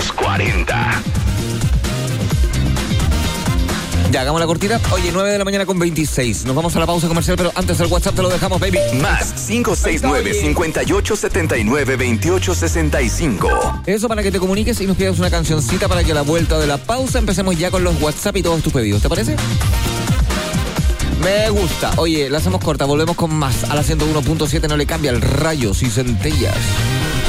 40. Ya, hagamos la cortita. Oye, 9 de la mañana con 26. Nos vamos a la pausa comercial, pero antes el WhatsApp te lo dejamos, baby. Más 569-5879-2865. Eso para que te comuniques y nos pidas una cancioncita para que a la vuelta de la pausa empecemos ya con los WhatsApp y todos tus pedidos. ¿Te parece? Me gusta. Oye, la hacemos corta. Volvemos con más. A la 101.7 no le cambia el rayo y centellas.